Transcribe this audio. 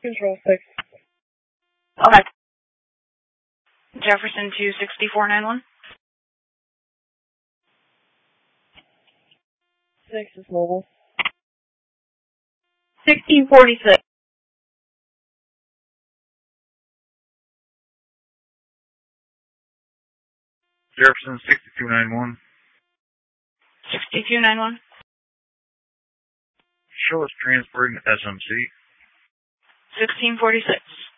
Control 6. Okay. Jefferson 26491. 6 is mobile. 1646. Jefferson 6291. 6291. Show us transferring to SMC. 1646.